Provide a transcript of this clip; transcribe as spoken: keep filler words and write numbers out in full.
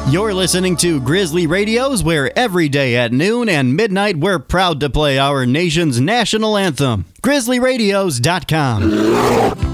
You're listening to Grizzly Radios, where every day at noon and midnight we're proud to play our nation's national anthem. grizzly radios dot com.